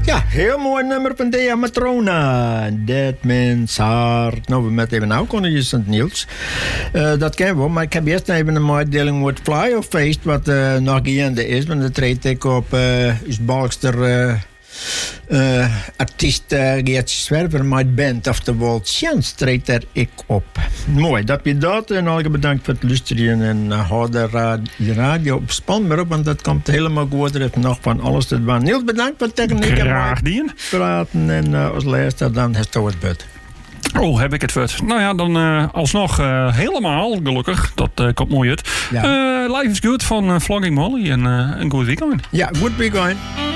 Ja, heel mooi nummer van Dea Matrona. Dead Man's Heart. Nou, we met even nou konden je Sint Niels. Dat kennen we, maar ik heb eerst even een mededeling met Fly of Feest, wat nog gaande is. Want dat treedt ik op is Balkster artiest Geertje Zwerver, mijn band, oftewel Chance, treedt er ik op. Mooi, dat je dat. En al bedankt voor het luisteren en hou de radio op span maar op, want dat komt helemaal goed. Er is nog van alles te doen. Niels, bedankt voor het techniek. Graag dien. Praten en als laatste dan het het bed. Oh, heb ik het vet. Nou ja, dan alsnog helemaal gelukkig. Dat komt mooi uit. Ja. Life is Good van Flogging Molly en een goed weekend. Ja, good weekend.